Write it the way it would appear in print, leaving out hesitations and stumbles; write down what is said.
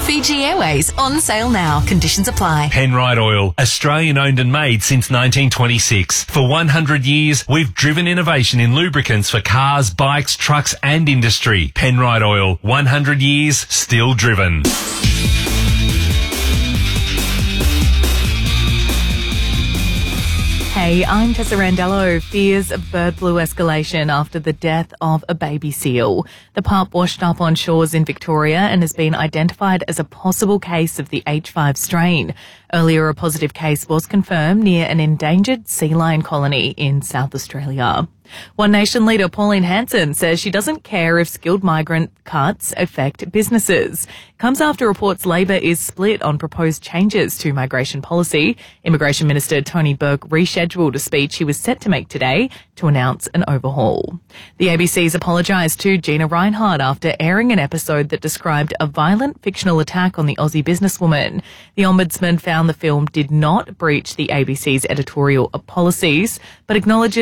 Fiji Airways, on sale now. Conditions apply. Penrite Oil, Australian owned and made since 1926. For 100 years, we've driven innovation in lubricants for cars, bikes, trucks and industry. Penrite Oil, 100 years, still driven. Hey, I'm Tessa Randello. Fears of bird flu escalation after the death of a baby seal. The pup washed up on shores in Victoria and has been identified as a possible case of the H5 strain. Earlier, a positive case was confirmed near an endangered sea lion colony in South Australia. One Nation leader Pauline Hanson says she doesn't care if skilled migrant cuts affect businesses. Comes after reports Labor is split on proposed changes to migration policy. Immigration Minister Tony Burke rescheduled a speech he was set to make today to announce an overhaul. The ABC's apologised to Gina Reinhardt after airing an episode that described a violent fictional attack on the Aussie businesswoman. The Ombudsman found the film did not breach the ABC's editorial policies, but acknowledges